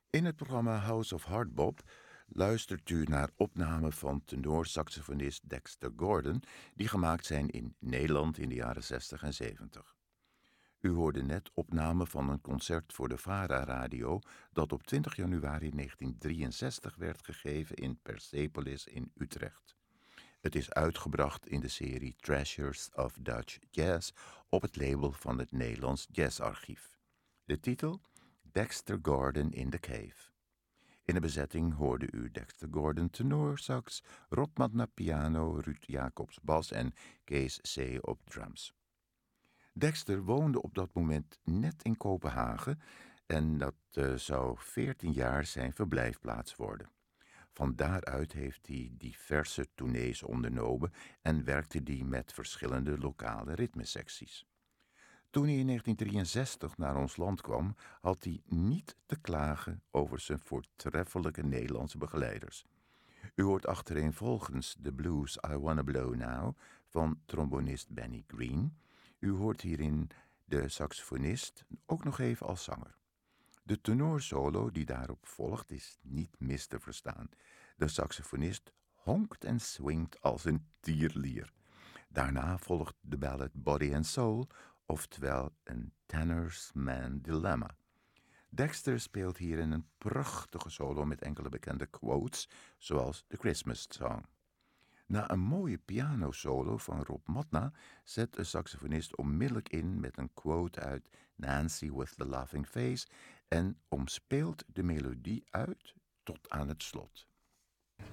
In het programma House of Hardbop luistert u naar opnamen van tenorsaxofonist Dexter Gordon, die gemaakt zijn in Nederland in de jaren 60 en 70. U hoorde net opnamen van een concert voor de VARA Radio dat op 20 januari 1963 werd gegeven in Persepolis in Utrecht. Het is uitgebracht in de serie Treasures of Dutch Jazz op het label van het Nederlands Jazzarchief. De titel? Dexter Gordon in the Cave. In de bezetting hoorde u Dexter Gordon tenorsax, Rob Matna piano, Ruud Jacobs bas en Kees C. op drums. Dexter woonde op dat moment net in Kopenhagen en dat zou 14 jaar zijn verblijfplaats worden. Van daaruit heeft hij diverse tournees ondernomen en werkte hij met verschillende lokale ritmesecties. Toen hij in 1963 naar ons land kwam, had hij niet te klagen over zijn voortreffelijke Nederlandse begeleiders. U hoort achtereenvolgens de blues I Wanna Blow Now van trombonist Benny Green. U hoort hierin de saxofonist ook nog even als zanger. De tenorsolo die daarop volgt is niet mis te verstaan. De saxofonist honkt en swingt als een tierlier. Daarna volgt de ballad Body and Soul, oftewel een tenor's man dilemma. Dexter speelt hierin een prachtige solo met enkele bekende quotes, zoals The Christmas Song. Na een mooie pianosolo van Rob Matna zet de saxofonist onmiddellijk in met een quote uit Nancy with the Laughing Face en omspeelt de melodie uit tot aan het slot.